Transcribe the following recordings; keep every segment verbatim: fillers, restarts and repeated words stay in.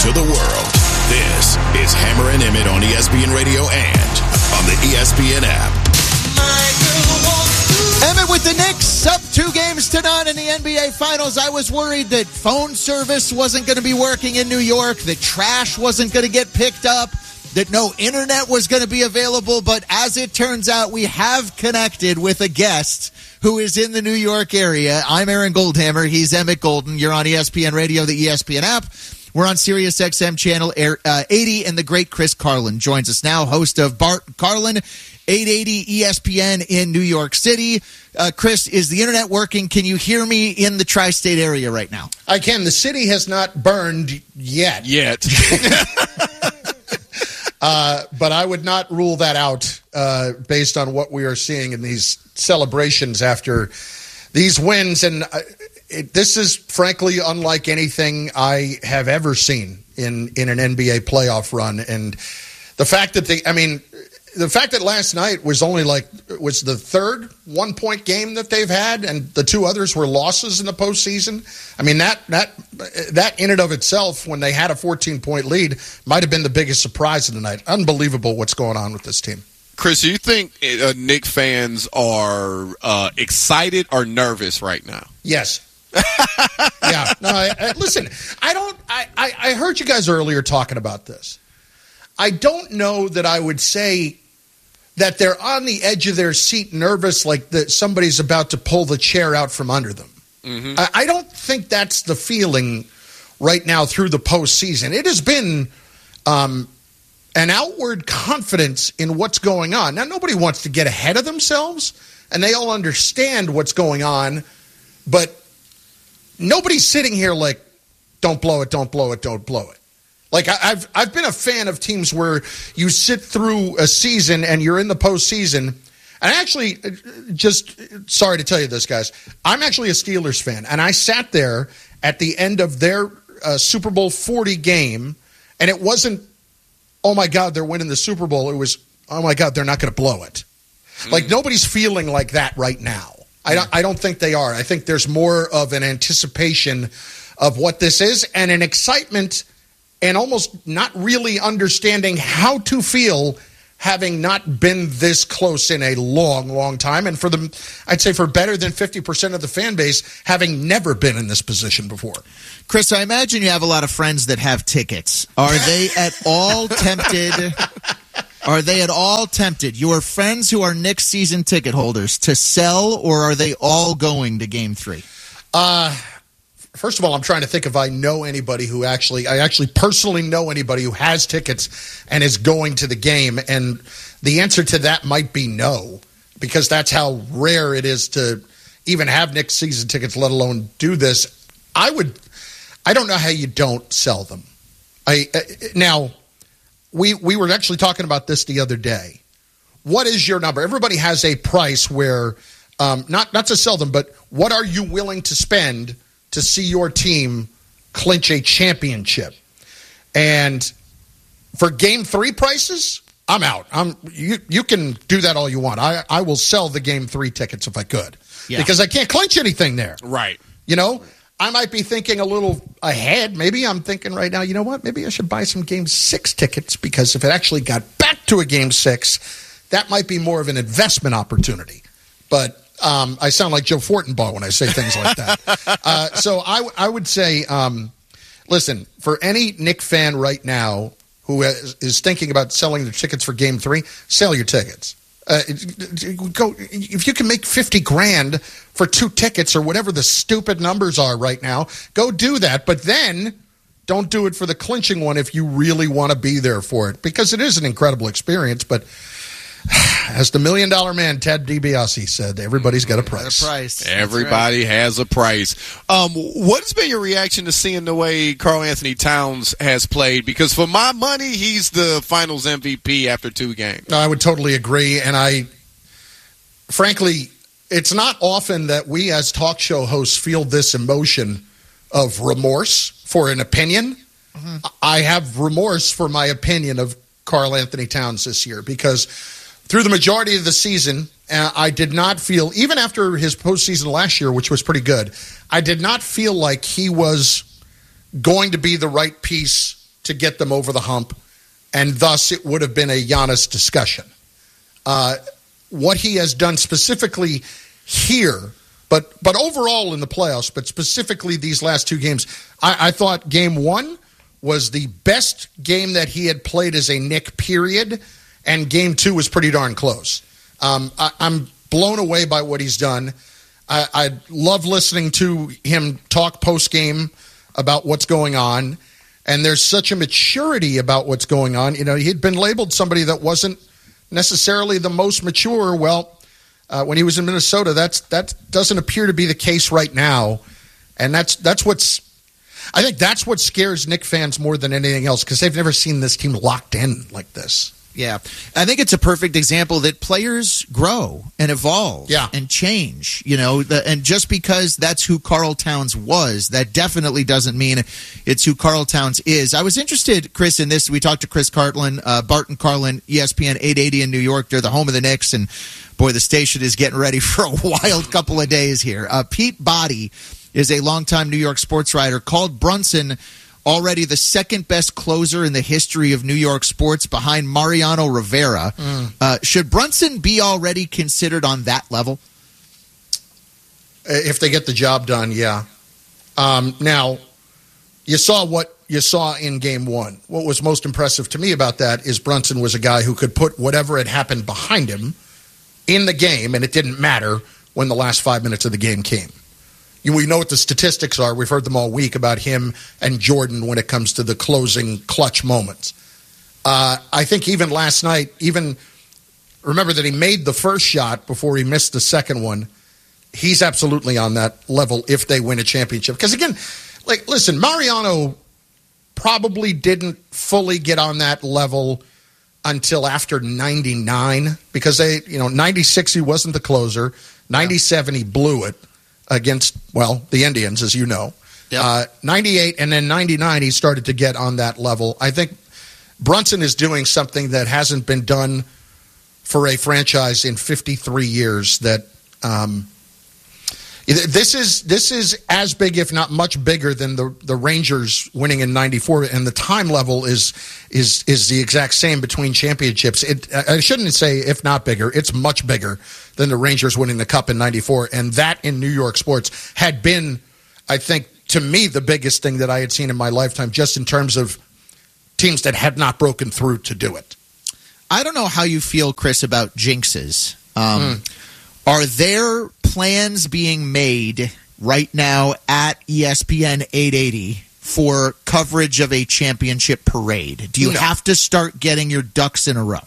to the world. This is Hammer and Emmett on E S P N Radio and on the E S P N app. Emmett, with the Knicks up two games to none in the N B A Finals, I was worried that phone service wasn't going to be working in New York, that trash wasn't going to get picked up, that no internet was going to be available. But as it turns out, we have connected with a guest who is in the New York area. I'm Aaron Goldhammer. He's Emmett Golden. You're on E S P N Radio, the E S P N app. We're on Sirius X M channel eighty, and the great Chris Carlin joins us now, host of Bart Carlin, eight eighty E S P N in New York City. Uh, Chris, is the internet working? Can you hear me in the tri-state area right now? I can. The city has not burned yet. Yet. uh, but I would not rule that out uh, based on what we are seeing in these celebrations after these wins. And uh, it, this is, frankly, unlike anything I have ever seen in, in an N B A playoff run. And the fact that they, I mean, the fact that last night was only like, was the third one-point game that they've had, and the two others were losses in the postseason. I mean, that that that in and of itself, when they had a fourteen-point lead, might have been the biggest surprise of the night. Unbelievable what's going on with this team. Chris, do you think uh, Knicks fans are uh, excited or nervous right now? Yes. yeah. No. I, I, listen, I don't. I, I I heard you guys earlier talking about this. I don't know that I would say that they're on the edge of their seat, nervous, like that somebody's about to pull the chair out from under them. Mm-hmm. I, I don't think that's the feeling right now through the postseason. It has been um, an outward confidence in what's going on. Now, nobody wants to get ahead of themselves, and they all understand what's going on, but nobody's sitting here like, don't blow it, don't blow it, don't blow it. Like, I've I've been a fan of teams where you sit through a season and you're in the postseason. And actually, just sorry to tell you this, guys, I'm actually a Steelers fan. And I sat there at the end of their uh, Super Bowl forty game, and it wasn't, oh, my God, they're winning the Super Bowl. It was, oh, my God, they're not going to blow it. Mm. Like, nobody's feeling like that right now. I don't, I don't think they are. I think there's more of an anticipation of what this is and an excitement and almost not really understanding how to feel having not been this close in a long, long time. And for them, I'd say for better than fifty percent of the fan base, having never been in this position before. Chris, I imagine you have a lot of friends that have tickets. Are they at all tempted? Are they at all tempted, your friends who are Knicks season ticket holders, to sell, or are they all going to Game three? Uh First of all, I'm trying to think if I know anybody who actually, I actually personally know anybody who has tickets and is going to the game. And the answer to that might be no, because that's how rare it is to even have Knicks season tickets, let alone do this. I would, I don't know how you don't sell them. I now, we we were actually talking about this the other day. What is your number? Everybody has a price where, um, not not to sell them, but what are you willing to spend to see your team clinch a championship? And for game three prices, I'm out. I'm you you can do that all you want. I, I will sell the game three tickets if I could. Yeah. Because I can't clinch anything there. Right. You know, I might be thinking a little ahead. Maybe I'm thinking right now, you know what? Maybe I should buy some game six tickets, because if it actually got back to a game six, that might be more of an investment opportunity. But Um, I sound like Joe Fortenbaugh when I say things like that. uh, so I, I would say, um, listen, for any Knick fan right now who is, is thinking about selling their tickets for Game Three, sell your tickets. Uh, go if you can make fifty grand for two tickets or whatever the stupid numbers are right now. Go do that, but then don't do it for the clinching one if you really want to be there for it, because it is an incredible experience, but. As the Million Dollar Man, Ted DiBiase, said, everybody's got a price. A price. Everybody right. has a price. Um, what has been your reaction to seeing the way Karl Anthony Towns has played? Because for my money, he's the Finals M V P after two games. No, I would totally agree. And I, frankly, it's not often that we as talk show hosts feel this emotion of remorse for an opinion. Mm-hmm. I have remorse for my opinion of Karl Anthony Towns this year, because through the majority of the season, uh, I did not feel, even after his postseason last year, which was pretty good, I did not feel like he was going to be the right piece to get them over the hump, and thus it would have been a Giannis discussion. Uh, what he has done specifically here, but but overall in the playoffs, but specifically these last two games, I, I thought game one was the best game that he had played as a Knick, period, and game two was pretty darn close. Um, I, I'm blown away by what he's done. I, I love listening to him talk post-game about what's going on, and there's such a maturity about what's going on. You know, he'd been labeled somebody that wasn't necessarily the most mature. Well, uh, when he was in Minnesota, that's that doesn't appear to be the case right now, and that's that's what's. I think that's what scares Knick fans more than anything else, because they've never seen this team locked in like this. Yeah. I think it's a perfect example that players grow and evolve yeah. and change, you know, the, and just because that's who Karl Towns was, that definitely doesn't mean it's who Karl Towns is. I was interested, Chris, in this. We talked to Chris Cartlin, uh, Barton Carlin, E S P N eight eighty in New York. They're the home of the Knicks, and boy, the station is getting ready for a wild couple of days here. Uh, Pete Body is a longtime New York sports writer, called Brunson already the second best closer in the history of New York sports behind Mariano Rivera. Mm. Uh, should Brunson be already considered on that level? If they get the job done, yeah. Um, now, you saw what you saw in game one. What was most impressive to me about that is Brunson was a guy who could put whatever had happened behind him in the game, and it didn't matter when the last five minutes of the game came. You, we know what the statistics are. We've heard them all week about him and Jordan when it comes to the closing clutch moments. Uh, I think even last night, even remember that he made the first shot before he missed the second one. He's absolutely on that level if they win a championship. Because again, like, listen, Mariano probably didn't fully get on that level until after ninety-nine, because they, you know, ninety-six he wasn't the closer, ninety-seven he blew it against, well, the Indians, as you know. Yep. Uh, ninety-eight and then ninety-nine, he started to get on that level. I think Brunson is doing something that hasn't been done for a franchise in fifty-three years. That um, this is this is as big, if not much bigger, than the the Rangers winning in ninety-four, and the time level is is is the exact same between championships. It, I shouldn't say if not bigger; it's much bigger than the Rangers winning the Cup in ninety-four, and that in New York sports had been, I think, to me, the biggest thing that I had seen in my lifetime, just in terms of teams that had not broken through to do it. I don't know how you feel, Chris, about jinxes. Um, mm. Are there plans being made right now at E S P N eight eighty for coverage of a championship parade? Do you no. have to start getting your ducks in a row?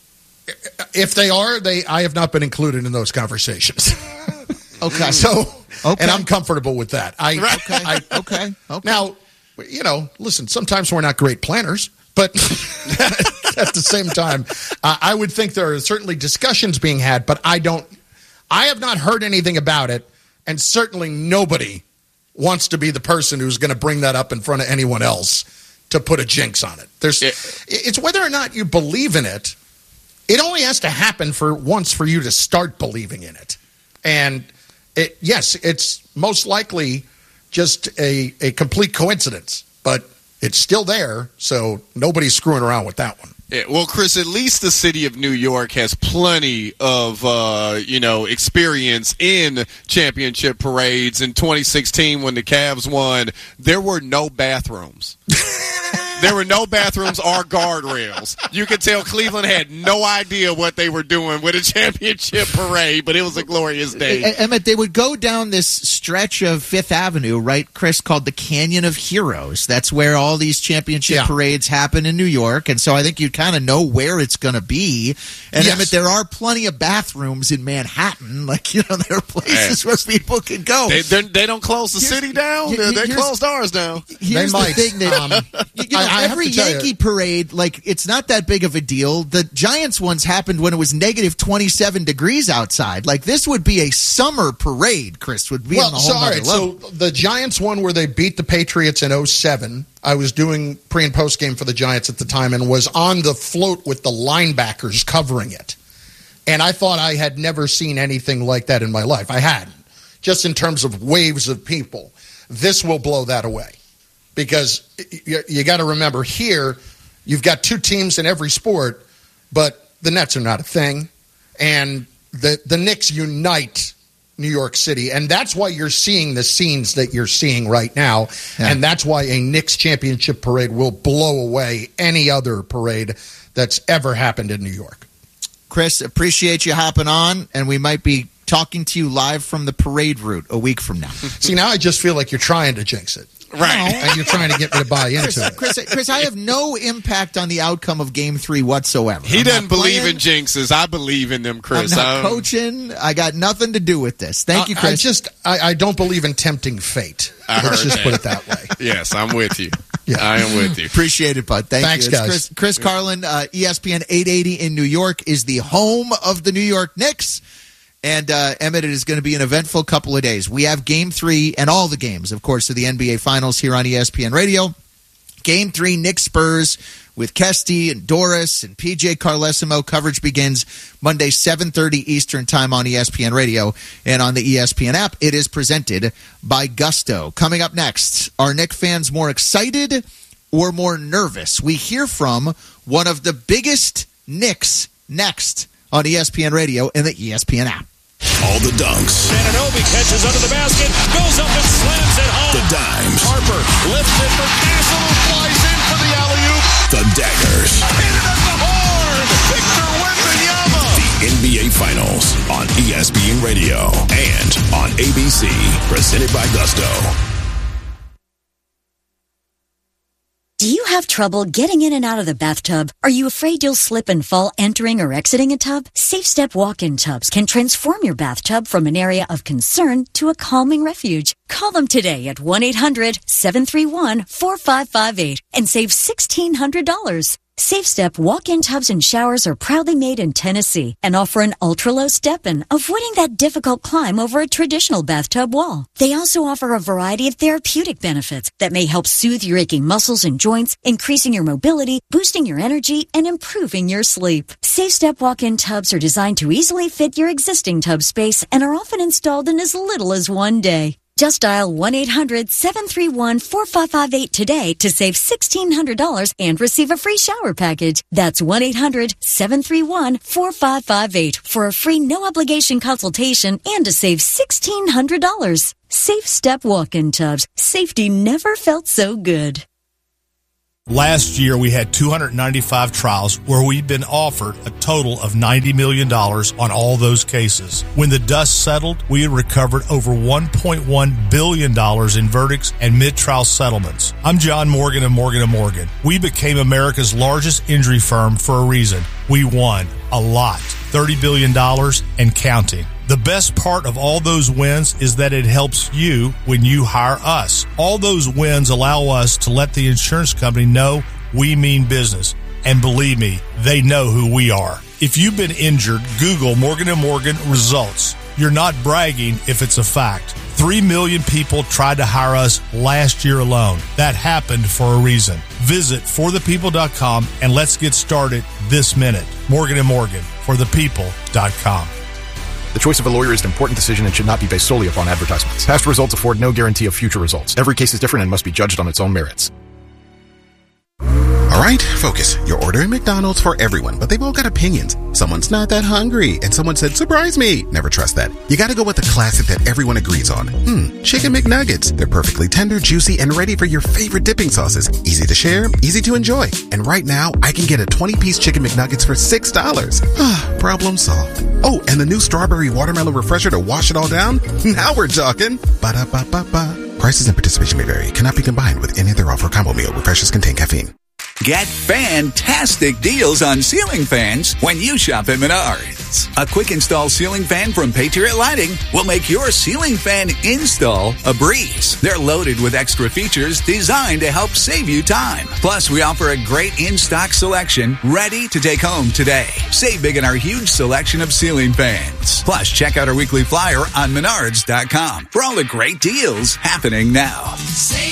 If they are, they I have not been included in those conversations. Okay. So, okay. And I'm comfortable with that. I, okay. I, okay. Okay. Now, you know, listen, sometimes we're not great planners, but at the same time, uh, I would think there are certainly discussions being had, but I don't, I have not heard anything about it, and certainly nobody wants to be the person who's going to bring that up in front of anyone else to put a jinx on it. There's, yeah. It's whether or not you believe in it. It only has to happen for once for you to start believing in it. And it, yes, it's most likely just a, a complete coincidence, but it's still there, so nobody's screwing around with that one. Yeah, well, Chris, at least the city of New York has plenty of, uh, you know, experience in championship parades. In twenty sixteen, when the Cavs won, there were no bathrooms. There were no bathrooms or guardrails. You could tell Cleveland had no idea what they were doing with a championship parade, but it was a glorious day. Emmett, they would go down this stretch of Fifth Avenue, right, Chris, called the Canyon of Heroes. That's where all these championship yeah. parades happen in New York, and so I think you kind of know where it's going to be. And yes. Emmett, there are plenty of bathrooms in Manhattan. Like, you know, there are places hey. where people can go. They, they don't close the here's, city down. They, they closed ours down. Here's they the might. thing that um, you know, I, I every Yankee parade, like, it's not that big of a deal. The Giants ones happened when it was negative twenty-seven degrees outside. Like, this would be a summer parade, Chris, would be well, on a whole so, all right, level. So the Giants one where they beat the Patriots in oh seven, I was doing pre- and post-game for the Giants at the time and was on the float with the linebackers covering it. And I thought I had never seen anything like that in my life. I hadn't. Just in terms of waves of people. This will blow that away. because you, you got to remember here, you've got two teams in every sport, but the Nets are not a thing. And the, the Knicks unite New York City. And that's why you're seeing the scenes that you're seeing right now. Yeah. And that's why a Knicks championship parade will blow away any other parade that's ever happened in New York. Chris, appreciate you hopping on, and we might be talking to you live from the parade route a week from now. See, now I just feel like you're trying to jinx it. Right. And you're trying to get me to buy into Chris, it. Chris, Chris, I have no impact on the outcome of game three whatsoever. He I'm doesn't believe playing. in jinxes. I believe in them, Chris. I'm not um, coaching. I got nothing to do with this. Thank you, I, Chris. I just, I, I don't believe in tempting fate. I Let's heard just that. put it that way. Yes, I'm with you. Yeah. I am with you. Appreciate it, bud. Thank Thanks, you. It's guys. Chris, Chris Carlin, uh, E S P N eight eighty in New York, is the home of the New York Knicks. And, uh, Emmett, it is going to be an eventful couple of days. We have game three and all the games, of course, of the N B A Finals here on E S P N Radio. Game three, Knicks Spurs with Kesty and Doris and P J Carlesimo. Coverage begins Monday, seven thirty Eastern Time on E S P N Radio and on the E S P N app. It is presented by Gusto. Coming up next, are Knicks fans more excited or more nervous? We hear from one of the biggest Knicks next on E S P N Radio and the E S P N app. All the dunks. Anunoby catches under the basket, goes up and slams it home. The dimes. Harper lifts it for Castle, who flies in for the alley-oop. The daggers. Hit it at the horn. Victor Wembanyama. The N B A Finals on E S P N Radio and on A B C. Presented by Gusto. Do you have trouble getting in and out of the bathtub? Are you afraid you'll slip and fall entering or exiting a tub? SafeStep walk-in tubs can transform your bathtub from an area of concern to a calming refuge. Call them today at one eight hundred seven three one four five five eight and save sixteen hundred dollars. SafeStep walk-in tubs and showers are proudly made in Tennessee and offer an ultra-low step-in, avoiding that difficult climb over a traditional bathtub wall. They also offer a variety of therapeutic benefits that may help soothe your aching muscles and joints, increasing your mobility, boosting your energy, and improving your sleep. SafeStep walk-in tubs are designed to easily fit your existing tub space and are often installed in as little as one day. Just dial one eight hundred seven three one four five five eight today to save sixteen hundred dollars and receive a free shower package. That's one eight hundred seven three one four five five eight for a free no-obligation consultation and to save sixteen hundred dollars. Safe Step walk-in tubs. Safety never felt so good. Last year, we had two hundred ninety-five trials where we've been offered a total of ninety million dollars on all those cases. When the dust settled, we had recovered over one point one billion dollars in verdicts and mid-trial settlements. I'm John Morgan of Morgan and Morgan. We became America's largest injury firm for a reason. We won a lot, thirty billion dollars and counting. The best part of all those wins is that it helps you when you hire us. All those wins allow us to let the insurance company know we mean business. And believe me, they know who we are. If you've been injured, Google Morgan and Morgan results. You're not bragging if it's a fact. Three million people tried to hire us last year alone. That happened for a reason. Visit for the people dot com and let's get started this minute. Morgan and Morgan, for the people dot com. The choice of a lawyer is an important decision and should not be based solely upon advertisements. Past results afford no guarantee of future results. Every case is different and must be judged on its own merits. All right, focus. You're ordering McDonald's for everyone, but they've all got opinions. Someone's not that hungry, and someone said, surprise me. Never trust that. You gotta go with the classic that everyone agrees on. Hmm, Chicken McNuggets. They're perfectly tender, juicy, and ready for your favorite dipping sauces. Easy to share, easy to enjoy. And right now, I can get a twenty-piece Chicken McNuggets for six dollars. Ah, problem solved. Oh, and the new strawberry watermelon refresher to wash it all down? Now we're talking. Ba-da-ba-ba-ba. Prices and participation may vary. Cannot be combined with any other offer or combo meal. Refreshers contain caffeine. Get fantastic deals on ceiling fans when you shop at Menards. A quick install ceiling fan from Patriot Lighting will make your ceiling fan install a breeze. They're loaded with extra features designed to help save you time. Plus, we offer a great in-stock selection ready to take home today. Save big in our huge selection of ceiling fans. Plus, check out our weekly flyer on Menards dot com for all the great deals happening now.